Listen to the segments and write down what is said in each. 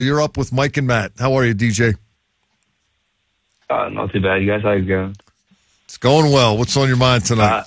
You're up with Mike and Matt. How are you, DJ? Not too bad. You guys, how you going? It's going well. What's on your mind tonight?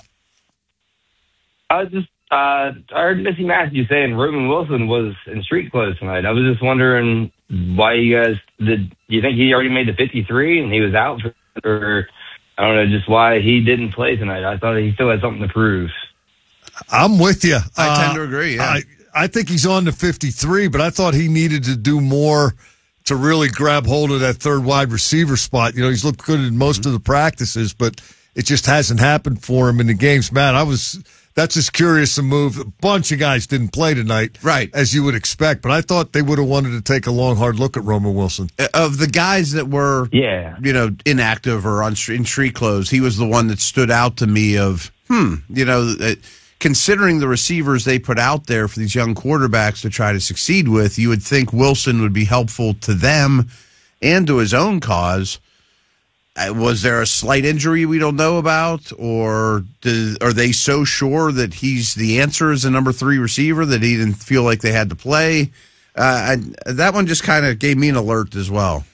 I heard Missy Matthews saying Roman Wilson was in street clothes tonight. I was just wondering why you guys did. You think he already made the 53 and he was out for, I don't know, just why he didn't play tonight? I thought he still had something to prove. I'm with you. I tend to agree. Yeah. I think he's on to 53, but I thought he needed to do more to really grab hold of that third wide receiver spot. You know, he's looked good in most of the practices, but it just hasn't happened for him in the games. Matt, that's just curious a move. A bunch of guys didn't play tonight, right, as you would expect, but I thought they would have wanted to take a long, hard look at Roman Wilson. Of the guys that were, inactive or in street clothes, he was the one that stood out to me of, considering the receivers they put out there for these young quarterbacks to try to succeed with, you would think Wilson would be helpful to them and to his own cause. Was there a slight injury we don't know about, or are they so sure that he's the answer as a number 3 receiver that he didn't feel like they had to play? That one just kind of gave me an alert as well.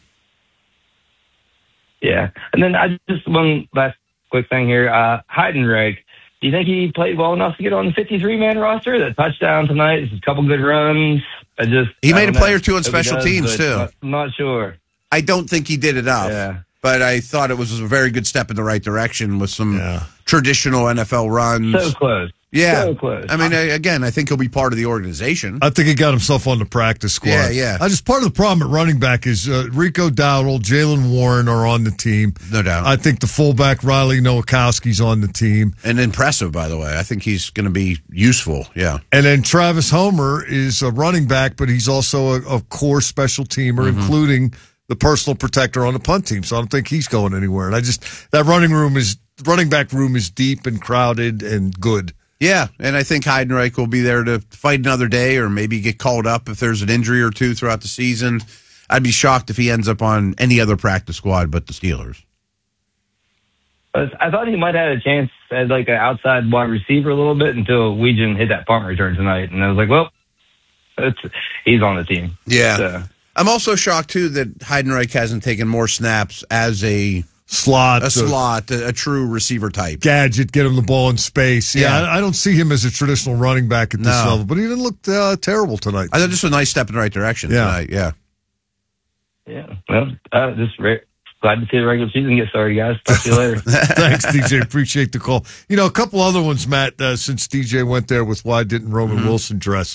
Yeah, and then one last quick thing here. Heidenreich, do you think he played well enough to get on the 53-man roster? That touchdown tonight, a couple good runs. He made a play or two on special teams, too. I'm not sure. I don't think he did enough. Yeah. But I thought it was a very good step in the right direction with some traditional NFL runs. So close. Yeah. So close. I mean, again, I think he'll be part of the organization. I think he got himself on the practice squad. Yeah. Part of the problem at running back is Rico Dowdle, Jalen Warren are on the team. No doubt. Uh, I think the fullback, Riley Nowakowski's on the team. And impressive, by the way. I think he's going to be useful, yeah. And then Travis Homer is a running back, but he's also a core special teamer, including the personal protector on the punt team. So I don't think he's going anywhere. And that running back room is deep and crowded and good. Yeah, and I think Heidenreich will be there to fight another day or maybe get called up if there's an injury or two throughout the season. I'd be shocked if he ends up on any other practice squad but the Steelers. I thought he might have had a chance as like an outside wide receiver a little bit until Weegen hit that punt return tonight. And I was like, well, he's on the team. Yeah. So. I'm also shocked, too, that Heidenreich hasn't taken more snaps as a slot, a true receiver type. Gadget, get him the ball in space. Yeah, I don't see him as a traditional running back at this level, but he didn't look terrible tonight. I thought this was a nice step in the right direction tonight, yeah. Yeah, well, glad to see the regular season get started, guys. Talk to you later. Thanks, DJ. Appreciate the call. You know, a couple other ones, Matt, since DJ went there with why didn't Roman Wilson dress.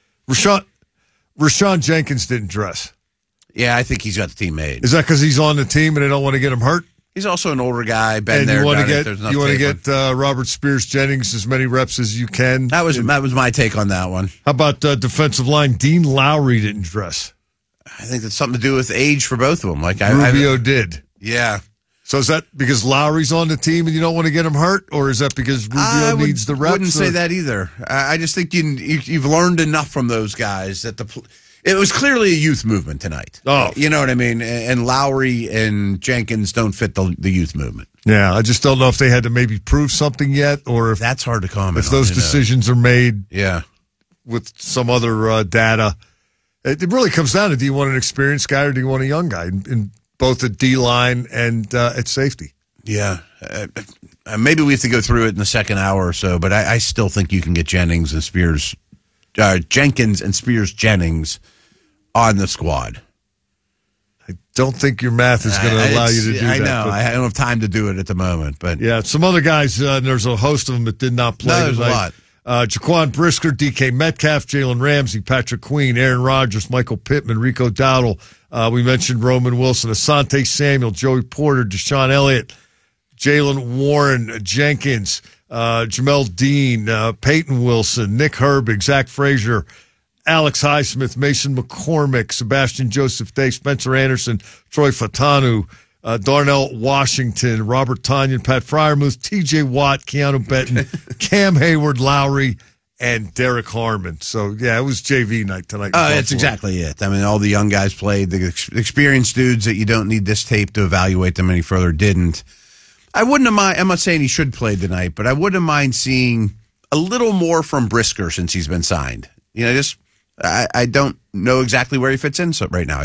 Rashawn Jenkins didn't dress. Yeah, I think he's got the team made. Is that because he's on the team and they don't want to get him hurt? He's also an older guy. Been there, you want to get Robert Spears Jennings as many reps as you can. That was my take on that one. How about defensive line? Dean Lowry didn't dress. I think that's something to do with age for both of them. Like Rubio did. Yeah. So is that because Lowry's on the team and you don't want to get him hurt, or is that because Rubio needs the reps? I wouldn't say that either. I just think you've learned enough from those guys that it was clearly a youth movement tonight. Oh. You know what I mean? And Lowry and Jenkins don't fit the youth movement. Yeah, I just don't know if they had to maybe prove something yet, or if that's hard to comment. If those decisions are made, with some other data, it really comes down to: do you want an experienced guy or do you want a young guy in both at D line and at safety? Yeah, maybe we have to go through it in the second hour or so, but I still think you can get Jenkins and Spears Jennings on the squad. I don't think your math is going to allow you to do that. I know. I don't have time to do it at the moment. But yeah, some other guys, there's a host of them that did not play there's tonight. A lot. Jaquan Brisker, DK Metcalf, Jalen Ramsey, Patrick Queen, Aaron Rodgers, Michael Pittman, Rico Dowdle. We mentioned Roman Wilson, Asante Samuel, Joey Porter, Deshaun Elliott, Jalen Warren, Jenkins, Jamel Dean, Peyton Wilson, Nick Herbig, Zach Frazier, Alex Highsmith, Mason McCormick, Sebastian Joseph Day, Spencer Anderson, Troy Fatanu, Darnell Washington, Robert Tonyan, Pat Fryermuth, TJ Watt, Keanu Benton, Cam Hayward, Lowry, and Derek Harmon. So, yeah, it was JV night tonight. That's exactly it. I mean, all the young guys played. The experienced dudes that you don't need this tape to evaluate them any further didn't. I wouldn't have mind. I'm not saying he should play tonight, but I wouldn't mind seeing a little more from Brisker since he's been signed. You know, just I don't know exactly where he fits in right now.